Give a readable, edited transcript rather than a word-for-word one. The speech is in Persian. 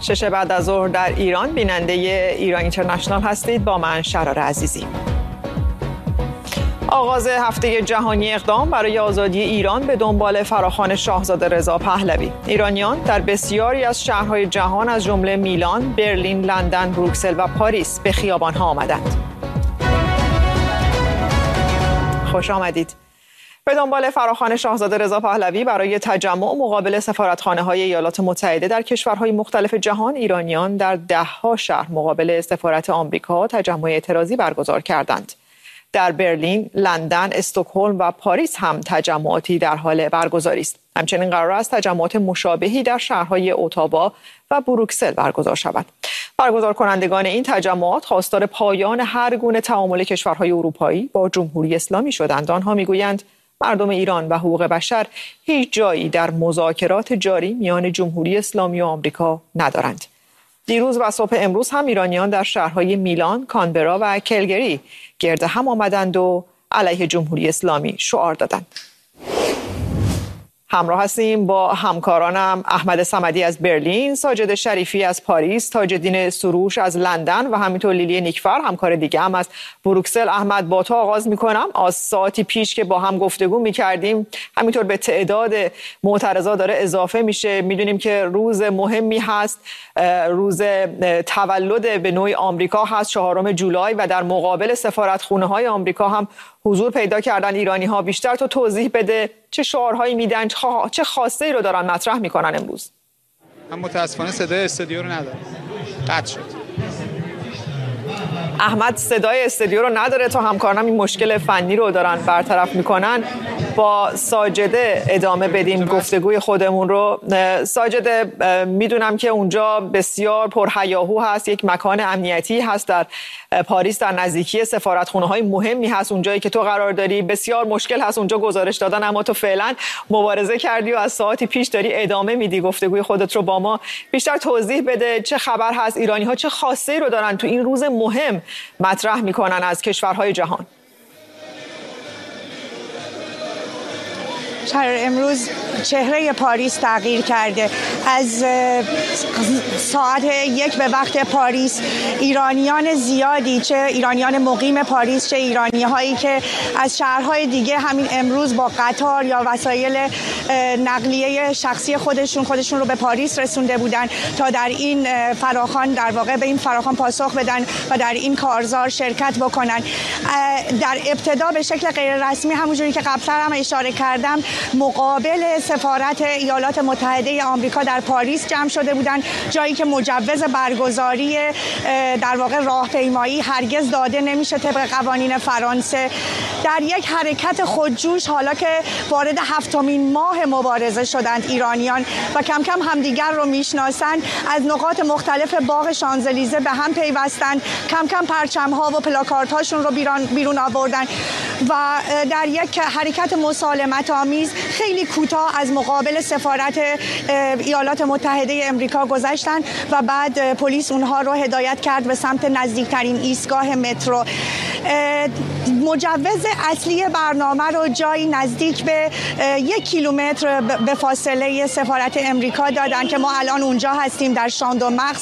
6 بعد از ظهر در ایران بیننده ایران اینترنشنال هستید. با من شرار عزیزی. آغاز هفته جهانی اقدام برای آزادی ایران به دنبال فراخوان شاهزاده رضا پهلوی. ایرانیان در بسیاری از شهرهای جهان از جمله میلان، برلین، لندن، بروکسل و پاریس به خیابان‌ها آمدند. خوش آمدید. به دنبال فراخوان شاهزاده رضا پهلوی برای تجمع مقابل سفارتخانه‌های ایالات متحده در کشورهای مختلف جهان، ایرانیان در ده‌ها شهر مقابل سفارت آمریکا تجمع اعتراضی برگزار کردند. در برلین، لندن، استکهلم و پاریس هم تجمعاتی در حال برگزاری است. همچنین قرار است تجمعات مشابهی در شهرهای اتاوا و بروکسل برگزار شود. برگزار کنندگان این تجمعات خواستار پایان هر گونه تعامل کشورهای اروپایی با جمهوری اسلامی شدند. آنها میگویند مردم ایران و حقوق بشر هیچ جایی در مذاکرات جاری میان جمهوری اسلامی و آمریکا ندارند. دیروز و صبح امروز هم ایرانیان در شهرهای میلان، کانبرا و کلگری گرد هم آمدند و علیه جمهوری اسلامی شعار دادند. همراه هستیم با همکارانم احمد صمدی از برلین، ساجد شریفی از پاریس، تاج‌الدین سروش از لندن و همینطور لیلی نیکفر همکار دیگه هم از بروکسل. احمد، با تو آغاز میکنم. از ساعتی پیش که با هم گفتگو میکردیم همینطور به تعداد معترضا داره اضافه میشه. میدونیم که روز مهمی هست، روز تولد به نوعی آمریکا هست، 4 جولای، و در مقابل سفارتخونه‌های آمریکا هم حضور پیدا کردن ایرانی‌ها. بیشتر تو توضیح بده، چه شعارهایی میدن، چه خواسته‌ای رو دارن مطرح میکنن امروز؟ من متاسفانه صدای استودیو رو ندارم، قطع شد. احمد صدای استودیو رو نداره، تا همکارانم این مشکل فنی رو دارن برطرف میکنن. با ساجده ادامه بدیم گفتگوی خودمون رو. ساجده، میدونم که اونجا بسیار پرهیاهو هست، یک مکان امنیتی هست در پاریس، در نزدیکی سفارتخونه‌های مهمی هست اونجایی که تو قرار داری. بسیار مشکل هست اونجا گزارش دادن، اما تو فعلا مبارزه کردی و از ساعتی پیش داری ادامه میدی گفتگوی خودت رو با ما. بیشتر توضیح بده چه خبر هست، ایرانی‌ها چه خواسته‌ای رو دارن تو این روز مهم مطرح میکنن از کشورهای جهان؟ امروز چهره پاریس تغییر کرده. از ساعت 1 به وقت پاریس ایرانیان زیادی، چه ایرانیان مقیم پاریس چه ایرانی هایی که از شهرهای دیگه همین امروز با قطار یا وسایل نقلیه شخصی خودشون رو به پاریس رسونده بودن تا در این فراخوان، در واقع به این فراخوان پاسخ بدن و در این کارزار شرکت بکنن. در ابتدا به شکل غیر رسمی، همونجوری که قبلا هم اشاره کردم، مقابل سفارت ایالات متحده آمریکا در پاریس جمع شده بودن، جایی که مجوز برگزاری در واقع راهپیمایی هرگز داده نمیشه طبق قوانین فرانسه. در یک حرکت خودجوش، حالا که وارد 7مین ماه مبارزه شدند ایرانیان و کم کم همدیگر رو میشناسن، از نقاط مختلف باغ شانزلیزه به هم پیوستن، کم کم پرچم‌ها و پلاکاردهاشون رو بیرون آوردن و در یک حرکت مسالمت آمیز خیلی کوتاه از مقابل سفارت ایالات متحده امریکا گذشتن و بعد پلیس اونها رو هدایت کرد به سمت نزدیکترین ایستگاه مترو. مجوز اصلی برنامه رو جایی نزدیک به 1 کیلومتر به فاصله سفارت امریکا دادن که ما الان اونجا هستیم، در شاندوماغ